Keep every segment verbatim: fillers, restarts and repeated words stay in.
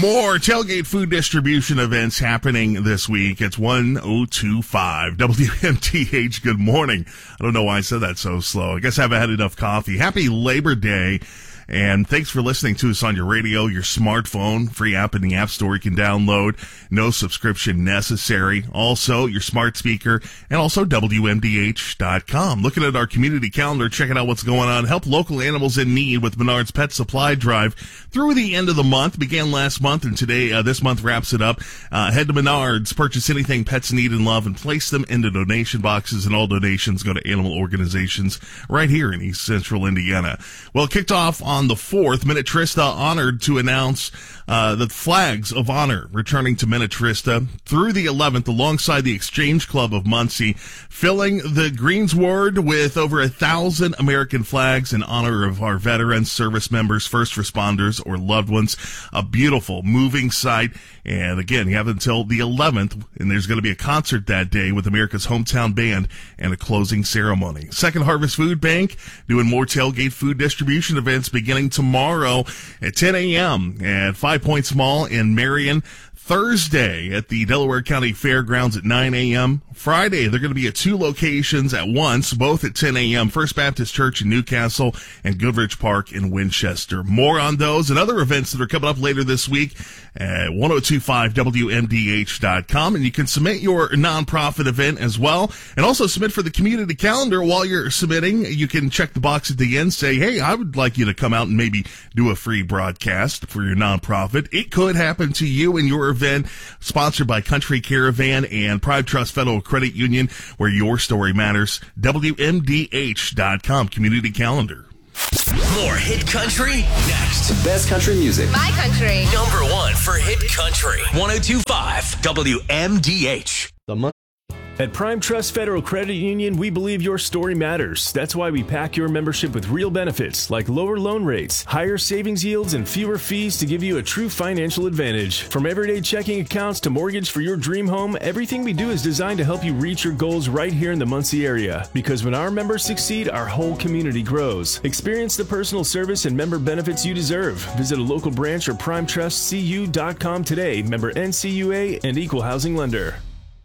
More tailgate food distribution events happening this week. It's one oh two point five W M T H. Good morning. I don't know why I said that so slow. I guess I haven't had enough coffee. Happy Labor Day. And thanks for listening to us on your radio, your smartphone, free app in the App Store you can download. No subscription necessary. Also, your smart speaker, and also W M D H dot com. Looking at our community calendar, checking out what's going on. Help local animals in need with Menards Pet Supply Drive through the end of the month. Began last month, and today, uh, this month wraps it up. Uh, head to Menards, purchase anything pets need and love, and place them into donation boxes, and all donations go to animal organizations right here in East Central Indiana. Well, kicked off on On the fourth, Minnetrista honored to announce uh, the flags of honor returning to Minnetrista through the eleventh alongside the Exchange Club of Muncie, filling the Greensward with over a thousand American flags in honor of our veterans, service members, first responders, or loved ones. A beautiful, moving sight. And again, you have until the eleventh, and there's going to be a concert that day with America's Hometown Band and a closing ceremony. Second Harvest Food Bank doing more tailgate food distribution events beginning tomorrow at ten a.m. at Five Points Mall in Marion. Thursday at the Delaware County Fairgrounds at nine a.m. Friday, they're going to be at two locations at once, both at ten a.m. First Baptist Church in Newcastle and Goodrich Park in Winchester. More on those and other events that are coming up later this week at one oh two point five W M D H dot com. And you can submit your nonprofit event as well, and also submit for the community calendar. While you're submitting, you can check the box at the end, say, hey, I would like you to come out and maybe do a free broadcast for your nonprofit. It could happen to you and your event, sponsored by Country Caravan and Pride Trust Federal Credit Union, where your story matters. W M D H dot com community calendar. More hit country next. The best country music. My country. Number one for hit country. one oh two point five W M D H. The month. At Prime Trust Federal Credit Union, we believe your story matters. That's why we pack your membership with real benefits like lower loan rates, higher savings yields, and fewer fees to give you a true financial advantage. From everyday checking accounts to mortgage for your dream home, everything we do is designed to help you reach your goals right here in the Muncie area. Because when our members succeed, our whole community grows. Experience the personal service and member benefits you deserve. Visit a local branch or prime trust c u dot com today. Member N C U A and Equal Housing Lender.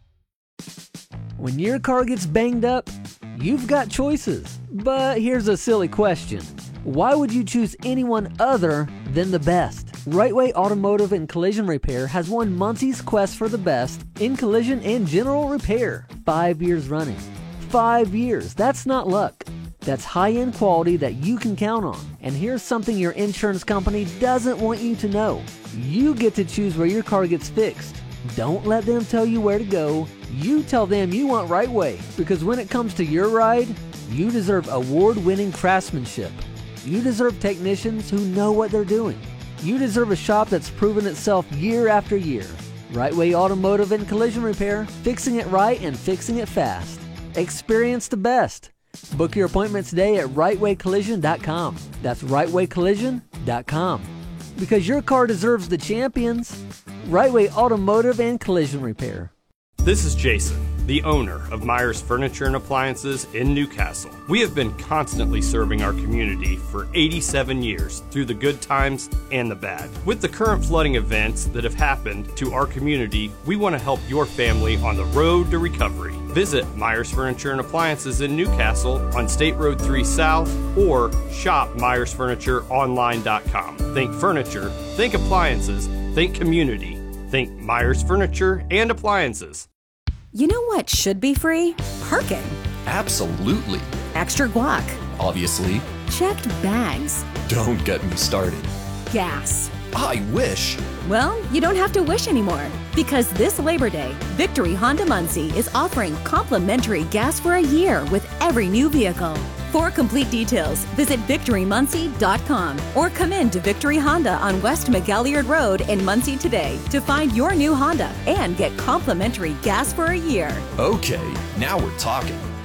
When your car gets banged up, you've got choices. But here's a silly question. Why would you choose anyone other than the best? Rightway Automotive and Collision Repair has won Muncie's quest for the best in collision and general repair. Five years running. Five years. That's not luck. That's high-end quality that you can count on. And here's something your insurance company doesn't want you to know. You get to choose where your car gets fixed. Don't let them tell you where to go. You tell them you want Rightway, because when it comes to your ride, you deserve award-winning craftsmanship. You deserve technicians who know what they're doing. You deserve a shop that's proven itself year after year. Rightway Automotive and Collision Repair, fixing it right and fixing it fast. Experience the best. Book your appointment today at right way collision dot com. That's right way collision dot com. Because your car deserves the champions. Rightway Automotive and Collision Repair. This is Jason, the owner of Myers Furniture and Appliances in Newcastle. We have been constantly serving our community for eighty-seven years through the good times and the bad. With the current flooding events that have happened to our community, we want to help your family on the road to recovery. Visit Myers Furniture and Appliances in Newcastle on State Road three South or shop myers furniture online dot com. Think furniture, think appliances, think community. Think Myers Furniture and Appliances. You know what should be free? Parking. Absolutely. Extra guac. Obviously. Checked bags. Don't get me started. Gas. I wish. Well, you don't have to wish anymore, because this Labor Day, Victory Honda Muncie is offering complimentary gas for a year with every new vehicle. For complete details, visit victory muncie dot com or come in to Victory Honda on West McGalliard Road in Muncie today to find your new Honda and get complimentary gas for a year. Okay, now we're talking.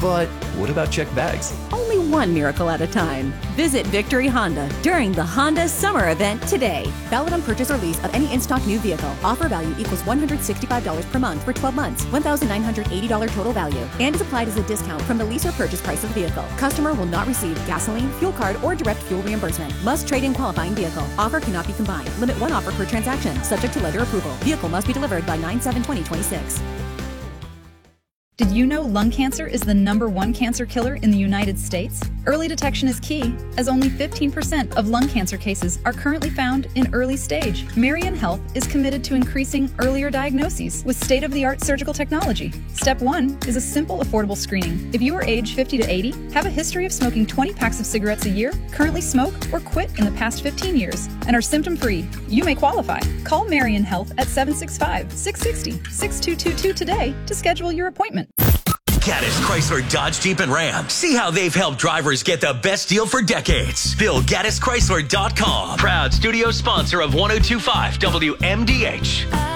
But what about checked bags? Only one miracle at a time. Visit Victory Honda during the Honda Summer Event today. Valid on purchase or lease of any in-stock new vehicle. Offer value equals one hundred sixty-five dollars per month for twelve months, one thousand nine hundred eighty dollars total value, and is applied as a discount from the lease or purchase price of the vehicle. Customer will not receive gasoline, fuel card, or direct fuel reimbursement. Must trade in qualifying vehicle. Offer cannot be combined. Limit one offer per transaction, subject to lender approval. Vehicle must be delivered by nine seven twenty twenty-six. Did you know lung cancer is the number one cancer killer in the United States? Early detection is key, as only fifteen percent of lung cancer cases are currently found in early stage. Marion Health is committed to increasing earlier diagnoses with state-of-the-art surgical technology. Step one is a simple, affordable screening. If you are age fifty to eighty, have a history of smoking twenty packs of cigarettes a year, currently smoke or quit in the past fifteen years, and are symptom-free, you may qualify. Call Marion Health at seven six five, six six zero, six two two two today to schedule your appointment. Gaddis Chrysler Dodge Jeep and Ram. See how they've helped drivers get the best deal for decades. Bill Gaddis Chrysler dot com. Proud studio sponsor of one oh two point five W M D H.